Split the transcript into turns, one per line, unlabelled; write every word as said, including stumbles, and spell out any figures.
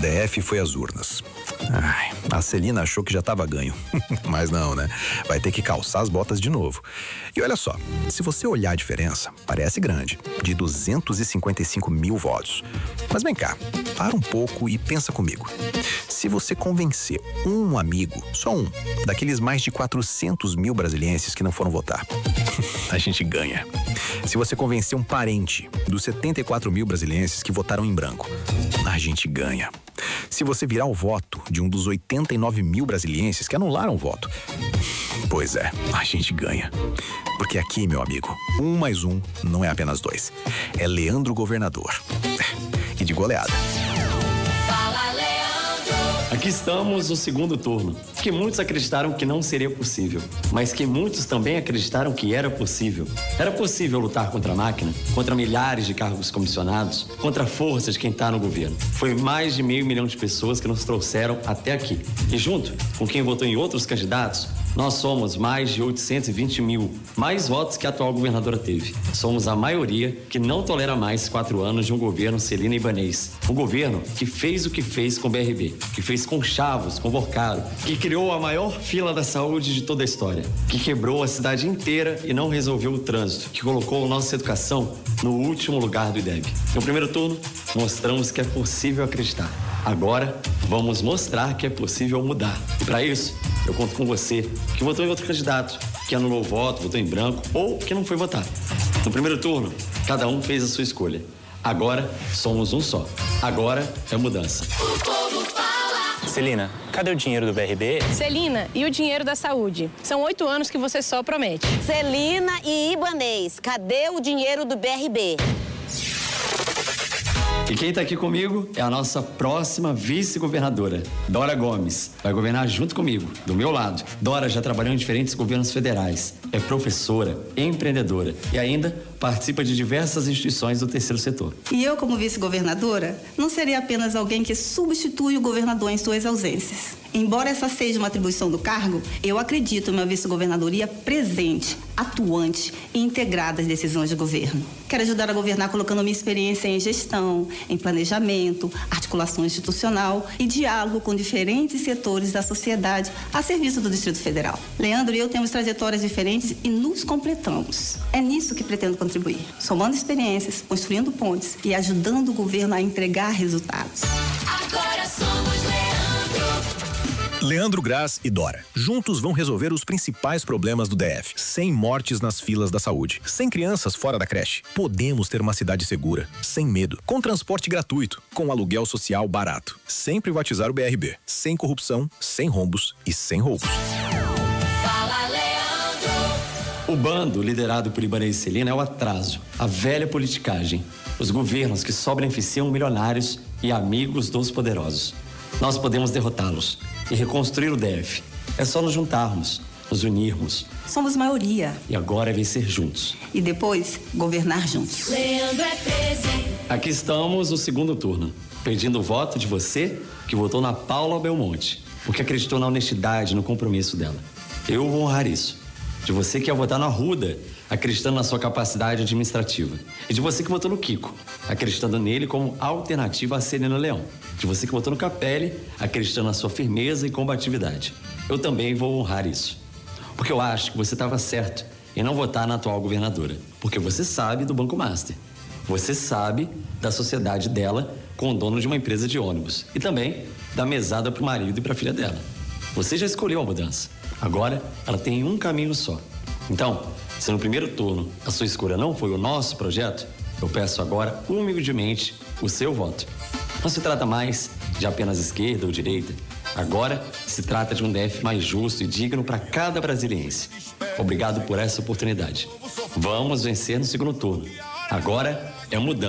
D F foi às urnas. Ai, a Celina achou que já estava ganho. Mas não, né? Vai ter que calçar as botas de novo. E olha só, se você olhar a diferença, parece grande, de duzentos e cinquenta e cinco mil votos. Mas vem cá, para um pouco e pensa comigo. Se você convencer um amigo, só um, daqueles mais de quatrocentos mil brasilienses que não foram votar, a gente ganha. Se você convencer um parente dos setenta e quatro mil brasilienses que votaram em branco, a gente ganha. Se você virar o voto de um dos oitenta e nove mil brasilienses que anularam o voto, pois é, a gente ganha. Porque aqui, meu amigo, um mais um não é apenas dois. É Leandro governador. E de goleada.
Aqui estamos no segundo turno, que muitos acreditaram que não seria possível, mas que muitos também acreditaram que era possível. Era possível lutar contra a máquina, contra milhares de cargos comissionados, contra a força de quem está no governo. Foi mais de meio milhão de pessoas que nos trouxeram até aqui. E junto com quem votou em outros candidatos, nós somos mais de oitocentos e vinte mil, mais votos que a atual governadora teve. Somos a maioria que não tolera mais quatro anos de um governo Celina Ibanez. Um governo que fez o que fez com o B R B, que fez com Chavos, com Borcaro, que criou a maior fila da saúde de toda a história, que quebrou a cidade inteira e não resolveu o trânsito, que colocou a nossa educação no último lugar do I D E B. No primeiro turno, mostramos que é possível acreditar. Agora, vamos mostrar que é possível mudar. E para isso, eu conto com você, que votou em outro candidato, que anulou o voto, votou em branco ou que não foi votar. No primeiro turno, cada um fez a sua escolha. Agora, somos um só. Agora é mudança.
O povo fala.
Celina, cadê o dinheiro do B R B?
Celina, e o dinheiro da saúde? São oito anos que você só promete.
Celina e Ibanez, cadê o dinheiro do B R B?
E quem está aqui comigo é a nossa próxima vice-governadora, Dora Gomes. Vai governar junto comigo, do meu lado. Dora já trabalhou em diferentes governos federais, é professora, empreendedora e ainda participa de diversas instituições do terceiro setor.
E eu, como vice-governadora, não seria apenas alguém que substitui o governador em suas ausências. Embora essa seja uma atribuição do cargo, eu acredito na vice-governadoria presente, atuante e integrada às decisões de governo. Quero ajudar a governar colocando minha experiência em gestão, em planejamento, articulação institucional e diálogo com diferentes setores da sociedade a serviço do Distrito Federal. Leandro e eu temos trajetórias diferentes e nos completamos. É nisso que pretendo contribuir, somando experiências, construindo pontes e ajudando o governo a entregar resultados.
Agora somos Leandro.
Leandro Graz e Dora. Juntos vão resolver os principais problemas do D F. Sem mortes nas filas da saúde. Sem crianças fora da creche. Podemos ter uma cidade segura. Sem medo. Com transporte gratuito. Com aluguel social barato. Sem privatizar o B R B. Sem corrupção, sem rombos e sem roubos.
Fala, Leandro.
O bando liderado por Ibanez e Celina é o atraso, a velha politicagem. Os governos que só beneficiam milionários e amigos dos poderosos. Nós podemos derrotá-los e reconstruir o D F. É só nos juntarmos, nos unirmos.
Somos maioria.
E agora é vencer juntos.
E depois, governar juntos.
Leandro é treze.
Aqui estamos no segundo turno, pedindo o voto de você que votou na Paula Belmonte, porque acreditou na honestidade e no compromisso dela. Eu vou honrar isso. De você que ia votar na Arruda, acreditando na sua capacidade administrativa. E de você que votou no Kiko, acreditando nele como alternativa a Celina Leão. De você que votou no Capelli, acreditando na sua firmeza e combatividade. Eu também vou honrar isso. Porque eu acho que você estava certo em não votar na atual governadora. Porque você sabe do Banco Master. Você sabe da sociedade dela com o dono de uma empresa de ônibus. E também da mesada para o marido e para a filha dela. Você já escolheu a mudança. Agora, ela tem um caminho só. Então, se no primeiro turno a sua escolha não foi o nosso projeto, eu peço agora, humildemente, o seu voto. Não se trata mais de apenas esquerda ou direita. Agora se trata de um D F mais justo e digno para cada brasiliense. Obrigado por essa oportunidade. Vamos vencer no segundo turno. Agora é mudança.